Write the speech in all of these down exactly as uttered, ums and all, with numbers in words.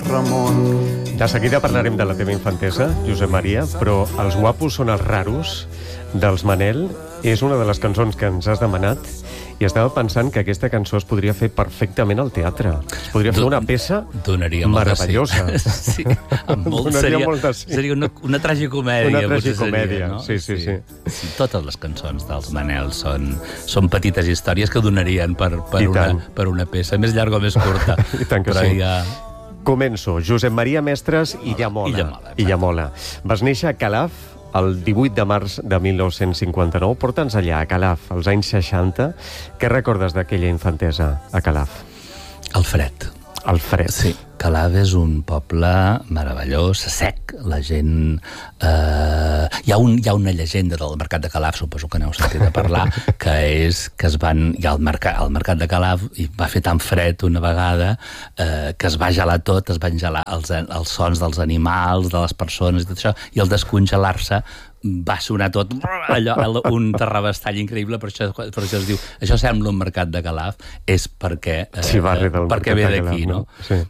Ramon. De seguida parlarem de la teva infantesa, Josep Maria, però Els guapos són els raros, dels Manel, és una de les cançons que ens has demanat i estava pensant que aquesta cançó es podria fer perfectament al teatre. Es podria fer una peça meravellosa. Sí, amb molt, seria, seria una, una tragicomèdia. Una tragicomèdia, seria, no? sí, sí, sí, sí. sí. Totes les cançons dels Manel són, són petites històries que donarien per, per, una, per una peça, més llarga o més curta. I tant que però sí. ja... Començo. Josep Maria Mestres i Llamola. I Llamola. I Llamola. Vas néixer a Calaf el divuit de març de mil nou-cents cinquanta-nou. Porta'ns allà, a Calaf, als anys seixanta. Què recordes d'aquella infantesa a Calaf? El fred. El fred. Sí. Calaf és un poble meravellós, sec, la gent... Eh, hi, ha un, hi ha una llegenda del mercat de Calaf, suposo que n'heu sentit a parlar, que és que es van... Hi ha el mercat, el mercat de Calaf i va fer tan fred una vegada eh, que es va gelar tot, es van gelar els, els sons dels animals, de les persones i tot això, i al descongelar-se va sonar tot allò, un terrabastall increïble, per això, per això es diu això sembla un mercat de Calaf, és perquè, eh, sí, perquè ve d'aquí, no? Sí.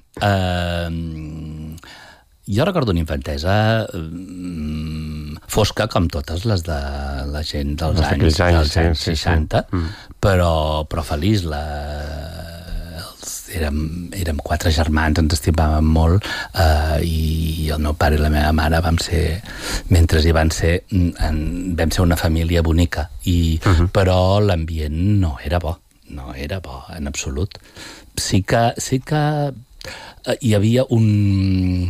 Uh, jo recordo una infantesa um, fosca com totes les de la gent dels anys, anys, dels anys sí, seixanta, sí, sí. Però, però feliç. La, els, érem, érem quatre germans, ens estimàvem molt, uh, i el meu pare i la meva mare vam ser, mentre hi van ser, en, vam ser una família bonica, i, uh-huh. però l'ambient no era bo, no era bo en absolut. Sí que, sí que hi havia un...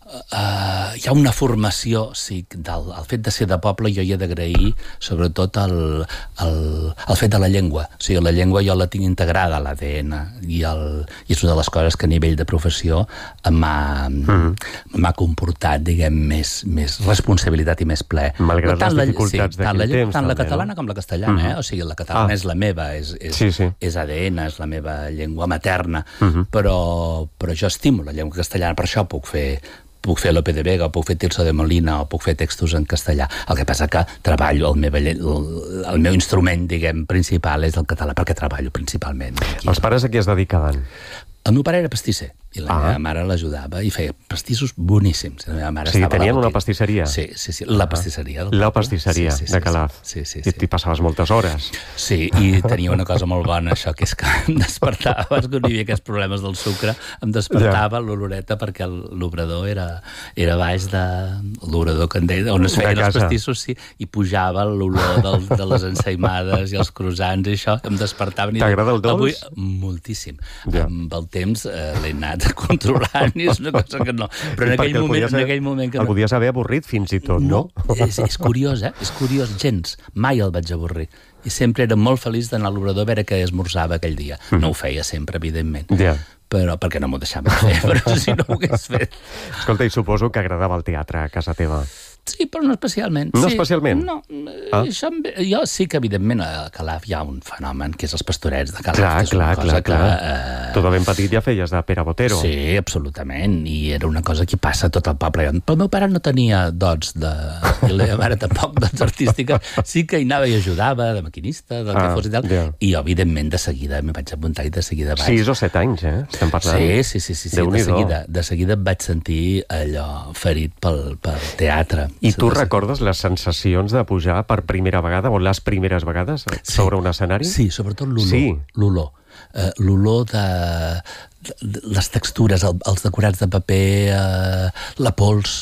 Uh, hi ha una formació, sí, del el fet de ser de poble. Jo hi he d'agrair sobretot el, el, el fet de la llengua. O sigui, la llengua jo la tinc integrada a l'A D N i, el, i és una de les coses que a nivell de professió m'ha mm. comportat, diguem, més, més responsabilitat i més ple. Malgrat tant les dificultats sí, d'aquell la, temps. Tant la també, catalana no? com la castellana, mm. eh? O sigui, la catalana ah. és la meva, és, és, sí, sí. és A D N, és la meva llengua materna, mm-hmm. però, però jo estimo la llengua castellana, per això puc fer puc fer Lope de Vega, o puc fer Tirso de Molina, o puc fer textos en castellà. El que passa que treballo, el meu, el, el meu instrument, diguem, principal és el català, perquè treballo principalment. Aquí. Els pares a qui es dedicaven? El meu pare era pastisser, i la ah. meva mare l'ajudava, i feia pastissos boníssims. La meva mare o sigui, estava tenien una pastisseria? Sí, sí, sí, la pastisseria. Del la pastisseria sí, sí, sí, de Calaf. Sí, sí, sí. I t'hi passaves moltes hores. Sí, i tenia una cosa molt bona, això, que és que em despertava, abans que no hi havia aquests problemes del sucre, em despertava ja. l'oloreta, perquè l'obrador era, era baix de l'obrador que en deia, on es feien els pastissos, sí, i pujava l'olor del, de les ensaïmades i els croissants i això, em despertaven. T'agrada el dolç? Avui, moltíssim. Ja. Amb el temps eh, l'he anat controlant i és una cosa que no. Però en aquell moment, ser, en aquell moment que el no... podies haver avorrit fins i tot, no? No, és, és curiós, eh? És curiós, gens. Mai el vaig avorrir. I sempre era molt feliç d'anar a l'obrador a veure què esmorzava aquell dia. Mm. No ho feia sempre, evidentment. Ja. Però perquè no m'ho deixava fer, però si no ho hagués fet. Escolta, i suposo que agradava el teatre a casa teva. Sí, però no especialment. No sí. especialment? No, ah. això, jo sí que, evidentment, a Calaf hi ha un fenomen, que és els pastorets de Calaf. Clar, que és clar, una cosa clar, clar. Que, eh... Tu de ben petit ja feies de Pere Botero. Sí, absolutament, i era una cosa que passa a tot el poble. Però el meu pare no tenia dots de... i la meva mare tampoc, dots artístiques. Sí que hi anava i ajudava, de maquinista, del ah, que fos i tal. Yeah. I, evidentment, de seguida m'hi vaig apuntar i de seguida vaig... Sis o set anys, eh? Estem parlant. Sí, sí, sí, sí, sí. De, seguida, de seguida em vaig sentir allò ferit pel, pel teatre. I tu recordes les sensacions de pujar per primera vegada, o les primeres vegades, sí. sobre un escenari? Sí, sobretot l'olor. Sí. L'olor. Uh, l'olor de, de les textures, el, els decorats de paper, uh, la pols,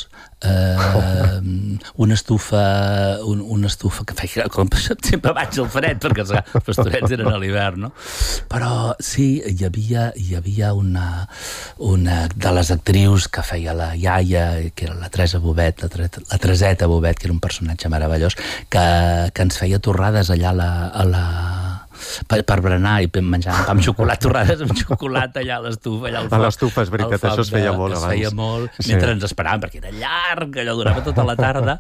Uh, una estufa un, una estufa que feia com sempre vaig al fred perquè els pastorets eren a l'hivern, no? Però sí, hi havia, hi havia una, una de les actrius que feia la iaia, que era la Teresa Bobet, la, tre, la Tereseta Bobet, que era un personatge meravellós, que, que ens feia torrades allà a la, a la per, per berenar i menjant pa amb xocolata, torrades amb xocolata allà a l'estufa. Allà al foc, a l'estufa, és veritat, això es feia molt es abans. Es feia molt, sí. Mentre ens esperàvem, perquè era llarg, allò durava tota la tarda,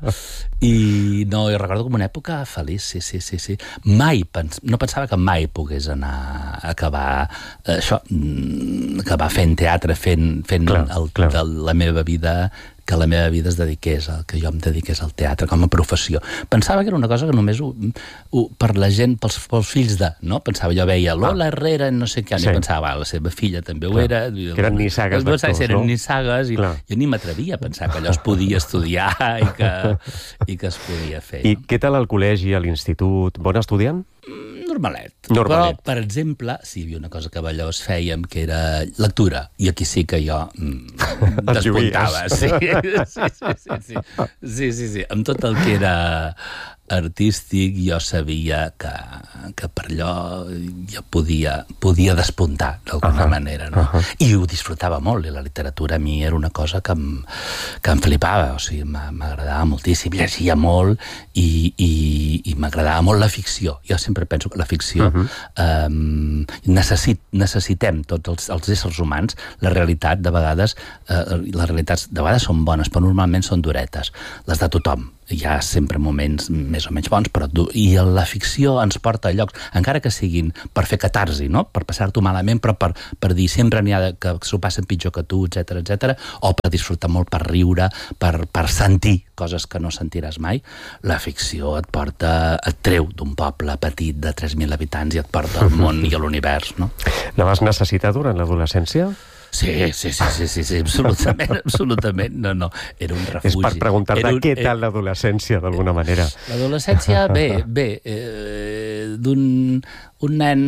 i no, jo recordo com una època feliç, sí, sí, sí, sí. Mai, pens, no pensava que mai pogués anar a acabar això, acabar fent teatre, fent, fent clar, el, clar. De la meva vida que la meva vida es dediqués, al, que jo em dediqués al teatre com a professió. Pensava que era una cosa que només ho, ho, per la gent, pels, pels fills de, no? Pensava, jo veia Lola Herrera, no sé què, sí. I pensava, va, la seva filla també ho era. Que eren nissagues d'actors, no? Eren nissagues, i jo ni m'atrevia a pensar que allò es podia estudiar i que, i que es podia fer. I què tal al col·legi, a l'institut? Bon estudiant? Normalet. Normalet. Però, per exemple, sí, hi havia una cosa que a Ballós fèiem, que era lectura, i aquí sí que jo mm, despuntava. Sí, sí, sí, sí, sí. Sí, sí, sí. Amb tot el que era artístic jo sabia que, que per allò jo podia, podia despuntar d'alguna uh-huh. manera, no? Uh-huh. I ho disfrutava molt, i la literatura a mi era una cosa que em, que em flipava, o sigui, m'agradava moltíssim, llegia molt i, i, i m'agradava molt la ficció. Jo sempre penso que la ficció uh-huh. um, necessit, necessitem tots els, els éssers humans, la realitat de vegades uh, les realitats de vegades són bones, però normalment són duretes, les de tothom. Hi ha sempre moments més o menys bons, però i la ficció ens porta a llocs, encara que siguin per fer catarsi, no? Per passar-t'ho malament, però per, per dir sempre n'hi ha de, que s'ho passen pitjor que tu, etcètera, etcètera, o per disfrutar molt, per riure, per, per sentir coses que no sentiràs mai. La ficció et porta, et treu d'un poble petit de tres mil habitants i et porta al món i a l'univers, no? La vas necessitar durant l'adolescència? Sí, sí, sí, sí, sí, sí, absolutament, absolutament, no, no, era un refugi. És per preguntar-te un, què tal l'adolescència, d'alguna manera. L'adolescència, bé, bé, eh, d'un un nen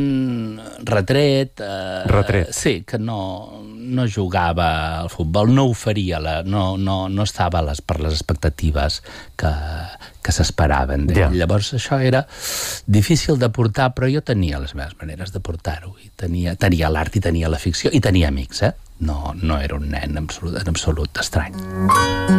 retret, eh, retret. Sí, que no, no jugava al futbol, no ho faria, la, no, no, no estava les, per les expectatives que, que s'esperaven d'ell. Yeah. Llavors això era difícil de portar, però jo tenia les meves maneres de portar-ho. Tenia, tenia l'art i tenia la ficció, i tenia amics, eh? No, no era un nen en absolut, en absolut estrany.